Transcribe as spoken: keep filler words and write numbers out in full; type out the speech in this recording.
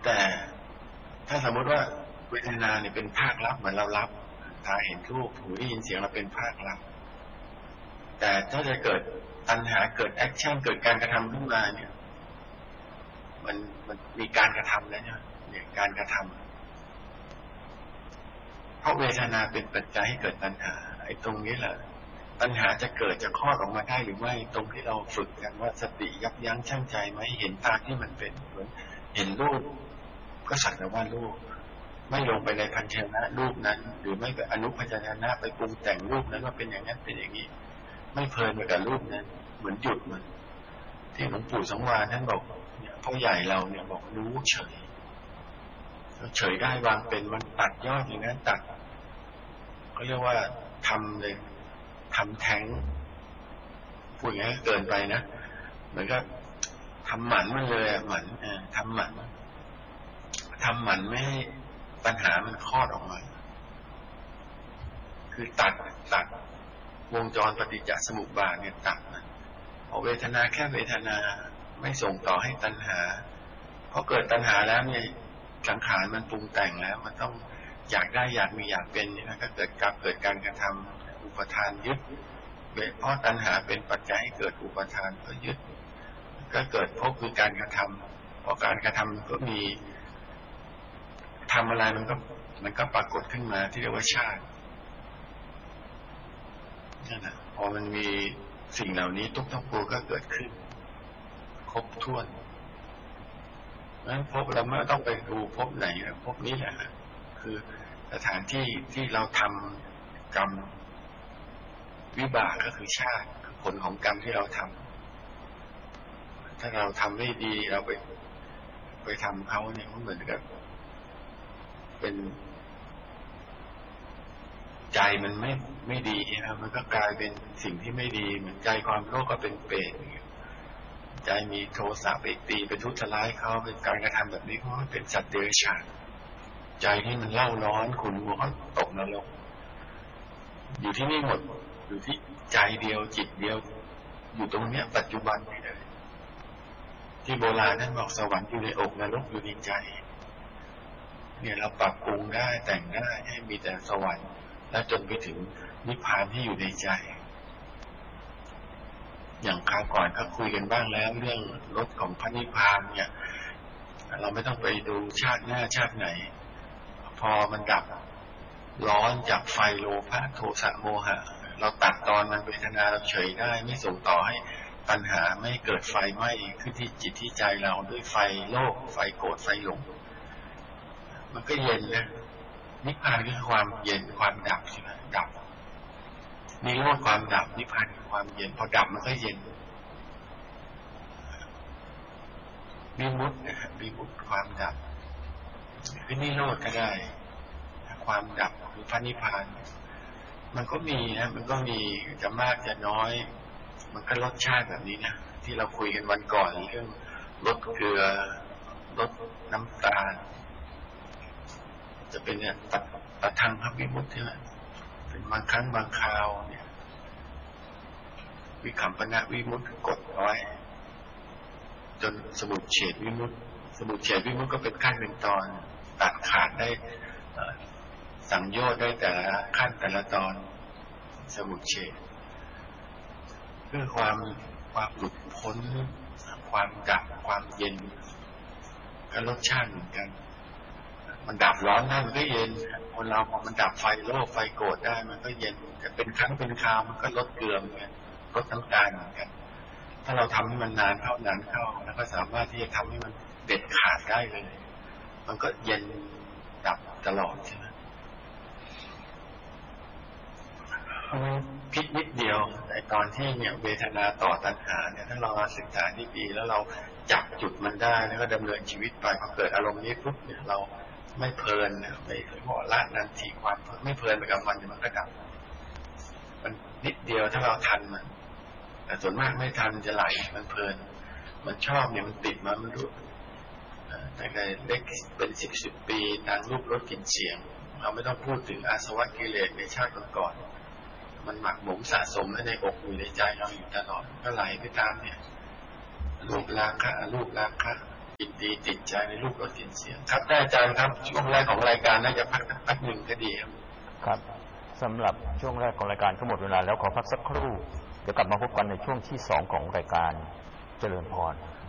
แต่ถ้าสมมติว่าเวทนาเนี่ยเป็นภาครับเหมือนเรารับตาเห็นรูปหูได้ยินเสียงเราเป็นภาครับแต่ถ้าจะเกิดตัณหาเกิดแอคชั่นเกิดการกระทำขึ้นมาเนี่ยมันมันมีการกระทำแล้วเนี่ยเนี่ยการกระทำเพราะเวทนาเป็นปัจจัยให้เกิดตัณหาไอ้ตรงนี้แหละตัณหาจะเกิดจะคลอดออกมาได้หรือไม่ตรงที่เราฝึกกันว่าสติยับยั้งชั่งใจไหมเห็นตามที่มันเป็นเหมือนเห็นรูปก็สักแต่ว่ารูปไม่ลงไปในพันชนะรูปนั้นหรือไม่ไปอนุพันชนะไปปรุงแต่งรูปนั้นว่าเป็นอย่างนั้นเป็นอย่างนี้ไม่เพลินไปกับรูปนั้นเหมือนหยุดมันที่หลวงปู่สังวาลท่านบอกเนี่ยพ่อใหญ่เราเนี่ยบอกรู้เฉยเฉยได้วางเป็นมันตัดยอดอย่างนั้นตัดก็เรียกว่าทำเลยทำแท้งพูดอย่างนี้เกินไปนะเหมือนกับทำหมันมันเลยอ่ะหมันเออทำหมันทำหมันไม่ให้ปัญหามันคลอดออกมาคือตัดตัดวงจรปฏิจจสมุปบาทเนี่ยตัดมันพอเวทนาแค่เวทนาไม่ส่งต่อให้ตัณหาพอเกิดตัณหาแล้วเนี่ยสังขารมันปรุงแต่งแล้วมันต้องอยากได้อยากมีอยากเป็นเนี่ยก็เกิดการเกิดการกระทำอุปทานยึดเพราะตัณหาเป็นปัจจัยให้เกิดอุปทานก็ยึดก็เกิดพบคือการกระทำเพราะการกระทำก็มีทำอะไรมันก็มันก็ปรากฏขึ้นมาที่เรียกว่าชาตินั่นแหละพอมันมีสิ่งเหล่านี้ทุกทั้งปวงก็เกิดขึ้นครบถ้วนนั้นพบเราไม่ต้องไปดูพบไหนพบนี้แหละคือสถานที่ที่เราทำกรรมวิบากก็คือชาติคือผลของกรรมที่เราทำถ้าเราทำไม่ดีเราไปไปทำเขาเนี่ยมันเหมือนกับเป็นใจมันไม่ไม่ดีนะมันก็กลายเป็นสิ่งที่ไม่ดีเหมือนใจความโลภก็เป็นเปรตใจมีโทสะไปตีไปทุจร้ายเขาเป็นการกระทำแบบนี้เพราะมันเป็นสัตว์เดรัจฉานใจที่มันเล่าร้อนขุ่นมัวเขาตกนรกอยู่ที่นี่หมดอยู่ที่ใจเดียวจิตเดียวอยู่ตรงเนี้ยปัจจุบันนี่เลยที่โบราณท่านบอกสวรรค์อยู่ในอกนรกอยู่ในใจเนี่ยเราปรับปรุงได้แต่งได้ให้มีแต่สวรรค์และจนไปถึงนิพพานที่อยู่ในใจอย่างคราวก่อนก็คุยกันบ้างแล้วเรื่องรสของพระนิพพานเนี่ยเราไม่ต้องไปดูชาติหน้าชาติไหนพอมันดับร้อนจากไฟโลภะโทสะโมหะเราตัดตอนมันเวทนาเราเฉยได้ไม่ส่งต่อให้ปัญหาไม่เกิดไฟไหม้ขึ้นที่จิตที่ใจเราด้วยไฟโลภไฟโกรธไฟหลงมันก็เย็นนะนิพพานคือความเย็นความดับใช่ไหมดับนิโรธความดับนิพพานคือความเย็นพอดับมันก็เย็นวิมุตตินะครับวิมุตติความดับคือนิโรธก็ได้ความดับคือพระนิพพานมันก็มีนะมันก็มีจะมากจะน้อยมันก็รสชาติแบบนี้นะที่เราคุยกันวันก่อนเรื่องลดเกลือลดน้ำตาลจะเป็นเนี่ยตัดตัดทางพระวิมุตติใช่ไหมเป็นบางครั้งบางคราวเนี่ยวิคัมปนะวิมุตติกดเอาไว้จนสมุจเฉทวิมุตติสมุจเฉทวิมุตติก็เป็นขั้นเป็นตอนตัดขาดได้สังโยชน์ได้แต่ละขั้นแต่ละตอนสมุจเฉทเพื่อความความหลุดพ้นความดับความเย็นก็รสชาติเหมือนกันมันดับร้อนได้มันก็เย็นคนเราพอมันดับไฟโลภไฟโกรธได้มันก็เย็นแต่เป็นครั้งเป็นคราวมันก็ลดเกลือเหมือนกันลดน้ำตาลเหมือนกันถ้าเราทำให้มันนานเข้านานเข้าแล้วก็สามารถที่จะทำให้มันเด็ดขาดได้เลยมันก็เย็นดับตลอดใช่ไหมคิดนิดเดียวในตอนที่เนี่ยเวทนาต่อตัณหาเนี่ยถ้าเราศึกษาที่ดีแล้วเราจับจุดมันได้แล้วก็ดำเนินชีวิตไปพอเกิดอารมณ์นี้ปุ๊บเนี่ยเราไม่เพลินเนี่ยไปเพราะละนันทีความไม่เพลินไปกับมันมันก็ดับมันนิดเดียวถ้าเราทันมันแต่ส่วนมากไม่ทันจะไหลมันเพลินมันชอบเนี่ยมันติดมาไม่รู้แต่ใครเล็กเป็นสิบสิบปีทางรูปรสกลิ่นเสียงเราไม่ต้องพูดถึงอาสวะกิเลสในชาติก่อนๆมันหมักหมมสะสมไว้ในอกอยู่ในใจเราอยู่ตลอดก็ไหลไปตามเนี่ยรูปราคะรูปราคะยินดีติดใจในรูปรสกลิ่นเสียงครับได้อาจารย์ครับช่วงแรกของรายการน่าจะพักพักหนึ่งก็ดีครับครับสำหรับช่วงแรกของรายการก็หมดเวลาแล้วขอพักสักครู่เดี๋ยวกลับมาพบกันในช่วงที่สองของรายการเจริญพร